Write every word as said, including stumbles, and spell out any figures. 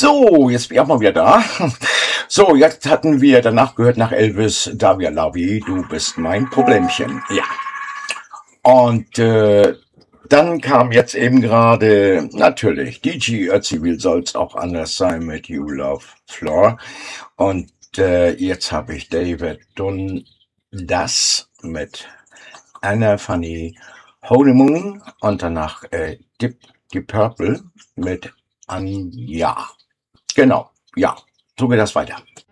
So, jetzt bin ich auch mal wieder da. So, jetzt hatten wir danach gehört nach Elvis, Davia Lavi, du bist mein Problemchen. Ja. Und äh, dann kam jetzt eben gerade, natürlich, D G Ötzi, wie soll's auch anders sein mit You Love Floor. Und äh, jetzt habe ich David Dunn das mit Anna Fanny Honeymoon und danach äh, Deep, Deep Purple mit Anja. Genau, ja, so geht das weiter.